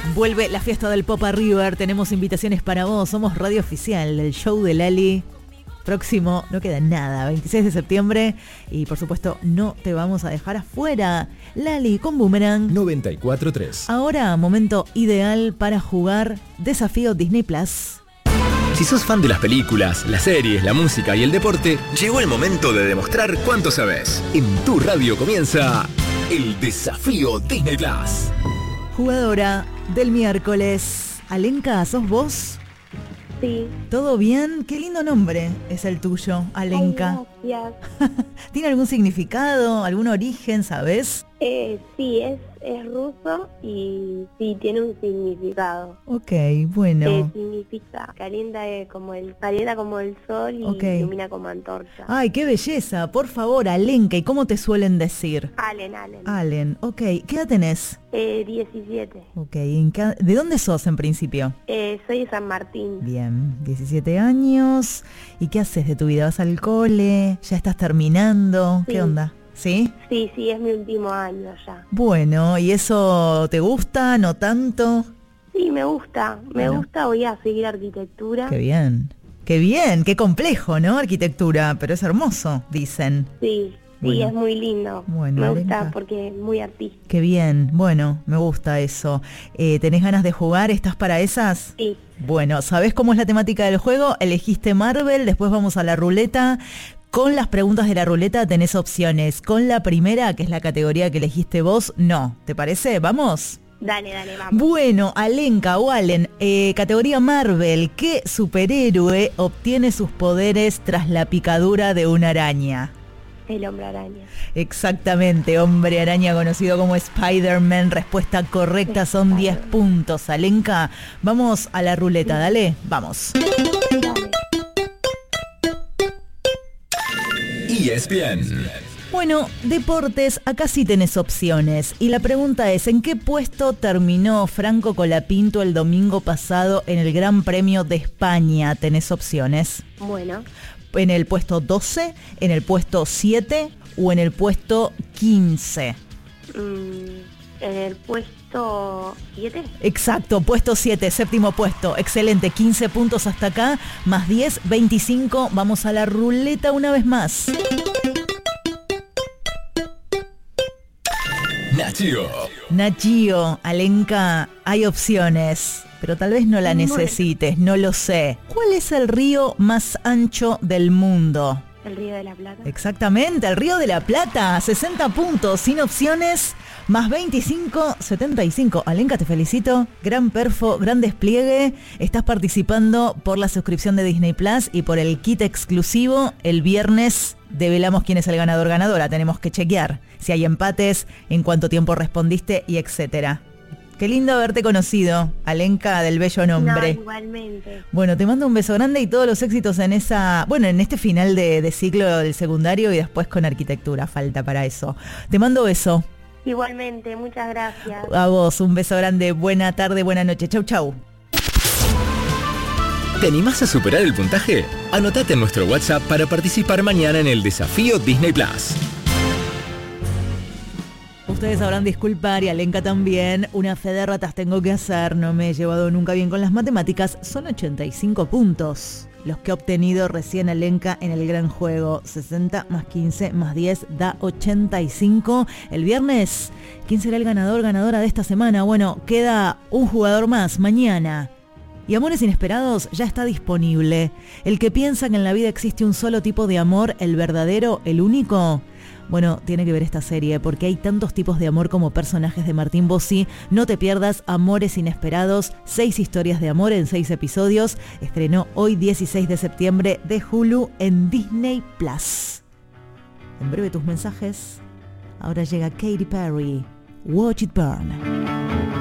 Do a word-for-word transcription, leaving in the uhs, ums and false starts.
Vuelve la fiesta del Popa River, tenemos invitaciones para vos, somos radio oficial del show de Lali. Próximo, no queda nada, veintiséis de septiembre, y por supuesto no te vamos a dejar afuera. Lali con Boomerang noventa y cuatro punto tres. Ahora, momento ideal para jugar Desafío Disney Plus. Si sos fan de las películas, las series, la música y el deporte, llegó el momento de demostrar cuánto sabes. En tu radio comienza el Desafío Disney Plus. Jugadora del miércoles, Alenka, ¿sos vos? Sí. ¿Todo bien? Qué lindo nombre es el tuyo, Alenka. Ay, gracias. ¿Tiene algún significado, algún origen, sabes? Eh, sí, es, es ruso y sí, tiene un significado. Ok, bueno. Eh, significa, calienta eh, como el calienta como el sol y okay. ilumina como antorcha. Ay, qué belleza. Por favor, Alenka, ¿y cómo te suelen decir? Allen, Allen. Allen, ok. ¿Qué edad tenés? Eh, diecisiete. Ok, ¿en qué, ¿de dónde sos en principio? Eh, soy de San Martín. Bien, diecisiete años. ¿Y qué haces de tu vida? ¿Vas al cole? ¿Ya estás terminando? Sí. ¿Qué onda? ¿Sí? Sí, sí, es mi último año ya. Bueno, ¿y eso te gusta? ¿No tanto? Sí, me gusta, me bueno. gusta, voy a seguir arquitectura. Qué bien, qué bien, qué complejo, ¿no? Arquitectura, pero es hermoso, dicen. Sí, bueno. sí, es muy lindo. Bueno, me Alenka. gusta porque es muy artístico. Qué bien, bueno, me gusta eso. Eh, ¿Tenés ganas de jugar? ¿Estás para esas? Sí. Bueno, ¿sabés cómo es la temática del juego? Elegiste Marvel, después vamos a la ruleta. Con las preguntas de la ruleta tenés opciones. Con la primera, que es la categoría que elegiste vos, no. ¿Te parece? ¿Vamos? Dale, dale, vamos. Bueno, Alenka o Allen, eh, categoría Marvel. ¿Qué superhéroe obtiene sus poderes tras la picadura de una araña? El hombre araña. Exactamente, hombre araña conocido como Spider-Man. Respuesta correcta, son diez puntos. Alenka, vamos a la ruleta, dale, vamos. Dale. E S P N. Bueno, deportes, acá sí tenés opciones. Y la pregunta es, ¿en qué puesto terminó Franco Colapinto el domingo pasado en el Gran Premio de España? Tenés opciones. Bueno. ¿En el puesto doce, en el puesto siete o en el puesto quince? Mm, en el puesto siete. Exacto, puesto siete, séptimo puesto. Excelente, quince puntos hasta acá, más diez, veinticinco. Vamos a la ruleta una vez más. Nachio. Nachio, Alenka, hay opciones, pero tal vez no la necesites, no lo sé. ¿Cuál es el río más ancho del mundo? El Río de la Plata. Exactamente, el Río de la Plata, sesenta puntos, sin opciones, más veinticinco, setenta y cinco. Alenka, te felicito, gran perfo, gran despliegue. Estás participando por la suscripción de Disney Plus y por el kit exclusivo. El viernes develamos quién es el ganador ganadora, tenemos que chequear si hay empates, en cuánto tiempo respondiste y etcétera. Qué lindo haberte conocido, Alenka, del bello nombre. No, igualmente. Bueno, te mando un beso grande y todos los éxitos en esa, bueno, en este final de, de ciclo del secundario y después con arquitectura, falta para eso. Te mando beso. Igualmente, muchas gracias. A vos, un beso grande, buena tarde, buena noche. Chau, chau. ¿Te animás a superar el puntaje? Anotate en nuestro WhatsApp para participar mañana en el Desafío Disney Plus. Ustedes sabrán disculpar y Alenka también. Una fe de ratas tengo que hacer. No me he llevado nunca bien con las matemáticas. Son ochenta y cinco puntos los que ha obtenido recién Alenka en el gran juego. sesenta más quince más diez da ochenta y cinco. El viernes, ¿quién será el ganador, ganadora de esta semana? Bueno, queda un jugador más mañana. Y Amores Inesperados ya está disponible. El que piensa que en la vida existe un solo tipo de amor, el verdadero, el único, bueno, tiene que ver esta serie porque hay tantos tipos de amor como personajes de Martín Bossi. No te pierdas Amores Inesperados, seis historias de amor en seis episodios. Estrenó hoy dieciséis de septiembre de Hulu en Disney Plus. En breve tus mensajes. Ahora llega Katy Perry, Watch It Burn.